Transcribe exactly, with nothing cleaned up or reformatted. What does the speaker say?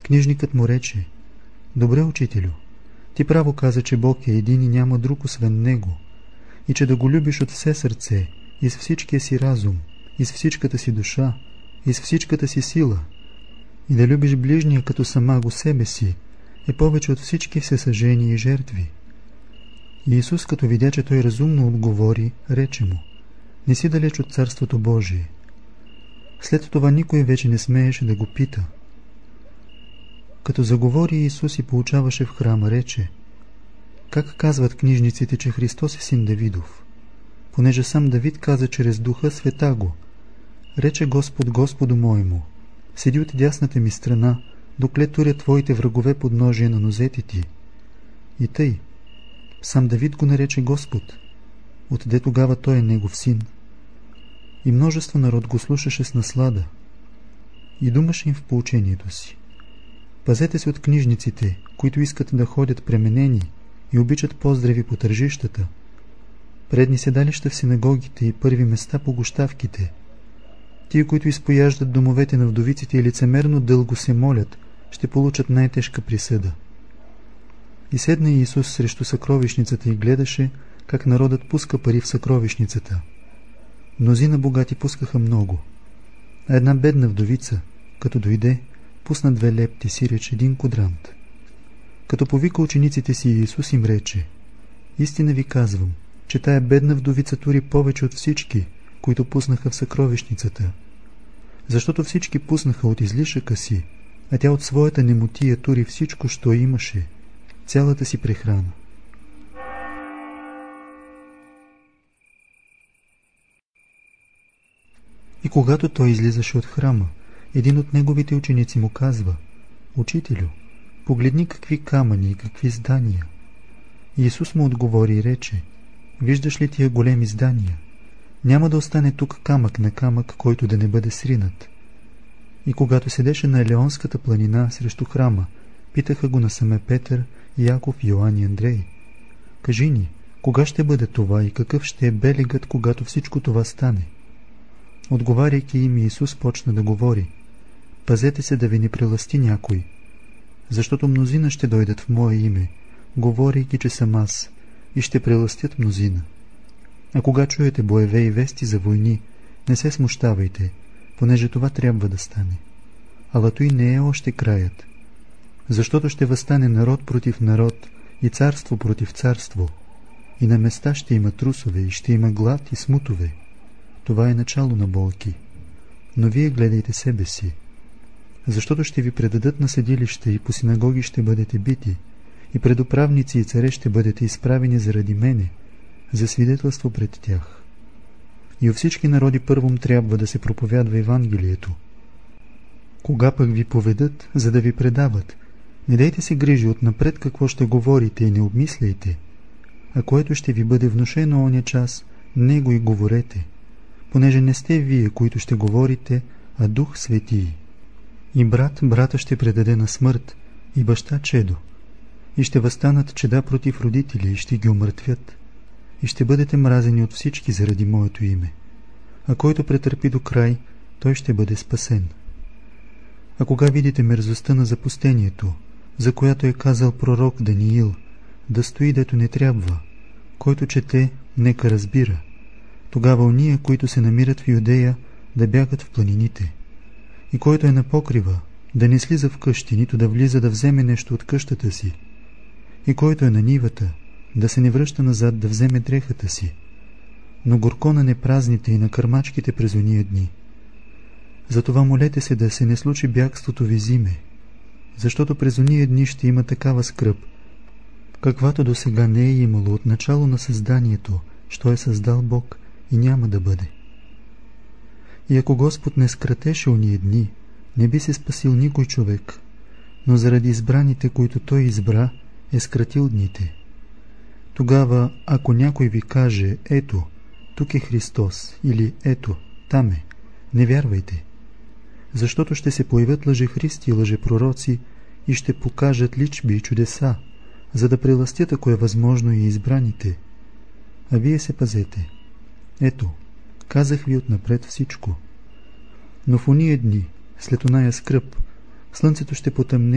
Книжникът му рече: добре, учителю, ти право каза, че Бог е един и няма друг освен Него, и че да го любиш от все сърце, и с всичкия си разум, и с всичката си душа, и с всичката си сила, и да любиш ближния като самаго себе си, е повече от всички всесъжения и жертви. И Исус, като видя, че той разумно отговори, рече му: не си далеч от Царството Божие. След това никой вече не смееше да го пита. Като заговори Исус и получаваше в храма, рече: как казват книжниците, че Христос е син Давидов? Понеже сам Давид каза чрез Духа Света го: рече Господ Господу моему: седи от дясната ми страна, докле туря твоите врагове под ножие на нозете ти. И тъй, сам Давид го нарече Господ, отде тогава той е негов син. И множество народ го слушаше с наслада. И думаше им в поучението си: пазете се от книжниците, които искат да ходят пременени и обичат поздрави по тържищата, предни седалища в синагогите и първи места по гощавките. Тие, които изпояждат домовете на вдовиците и лицемерно дълго се молят, ще получат най-тежка присъда. И седна Исус срещу съкровищницата и гледаше как народът пуска пари в съкровищницата. Мнозина богати пускаха много, а една бедна вдовица, като дойде, пусна две лепти, сиреч един кодрант. Като повика учениците си, Исус им рече: истина ви казвам, че тая бедна вдовица тури повече от всички, които пуснаха в съкровищницата. Защото всички пуснаха от излишъка си, а тя от своята немотия тури всичко, що имаше, цялата си прехрана. И когато той излизаше от храма, един от неговите ученици му казва: учителю, погледни какви камъни и какви здания. И Исус му отговори и рече: виждаш ли тия големи здания? Няма да остане тук камък на камък, който да не бъде сринат. И когато седеше на Елеонската планина срещу храма, питаха го насаме Петър, Яков, Йоан и Андрей: кажи ни, кога ще бъде това и какъв ще е белегът, когато всичко това стане? Отговаряйки им, Исус почна да говори: пазете се да ви не прелъсти някой, защото мнозина ще дойдат в Мое име, говорейки, че съм аз, и ще прелъстят мнозина. А кога чуете боеве и вести за войни, не се смущавайте, понеже това трябва да стане. Ала той не е още краят. Защото ще въстане народ против народ и царство против царство, и на места ще има трусове, и ще има глад и смутове. Това е начало на болки. Но вие гледайте себе си, защото ще ви предадат на съдилища и по синагоги ще бъдете бити, и пред управници и царе ще бъдете изправени заради мене, за свидетелство пред тях. И у всички народи първом трябва да се проповядва Евангелието. Кога пък ви поведат, за да ви предават, не дайте се грижи отнапред какво ще говорите и не обмисляйте, а което ще ви бъде внушено оня час, него и говорете, понеже не сте вие, които ще говорите, а Дух Светий. И брат брата ще предаде на смърт, и баща чедо, и ще възстанат чеда против родители, и ще ги умъртвят, и ще бъдете мразени от всички заради Моето име. А който претърпи до край, той ще бъде спасен. А кога видите мерзостта на запустението, за която е казал пророк Даниил, да стои дето не трябва, който чете, нека разбира, тогава ония, които се намират в Юдея, да бягат в планините. И който е на покрива, да не слиза в къщи, нито да влиза да вземе нещо от къщата си. И който е на нивата, да се не връща назад да вземе дрехата си. Но горко на непразните и на кърмачките през ония дни. Затова молете се да се не случи бягството ви зиме, защото през ония дни ще има такава скръб, каквато до сега не е имало от начало на създанието, що е създал Бог, и няма да бъде. И ако Господ не скратеше ония дни, не би се спасил никой човек, но заради избраните, които Той избра, е скратил дните. Тогава, ако някой ви каже: ето, тук е Христос, или ето, там е, не вярвайте, защото ще се появят лъжехристи и лъжепророци и ще покажат личби и чудеса, за да прелъстят, ако е възможно, и избраните. А вие се пазете. Ето, казах ви отнапред всичко. Но в ония дни, след оная скръб, слънцето ще потъмне